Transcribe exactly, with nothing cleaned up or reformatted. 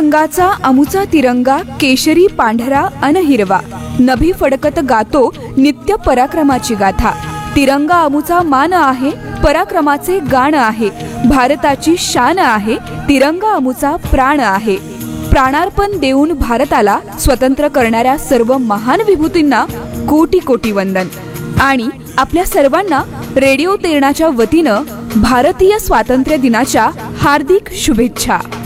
रंगाचा अमुचा तिरंगा, केशरी पांढरा अन हिरवा, नभी फडकत गातो नित्य पराक्रमाची गाथा। तिरंगा अमुचा मान आहे, पराक्रमाचे गाण आहे, भारताची शान आहे, तिरंगा अमुचा प्राण आहे। प्राणार्पण देऊन भारताला स्वतंत्र करणाऱ्या सर्व महान विभूतींना कोटी कोटी वंदन। आणि आपल्या सर्वांना रेडिओ तेरणाच्या वतीनं भारतीय स्वातंत्र्य दिनाच्या हार्दिक शुभेच्छा।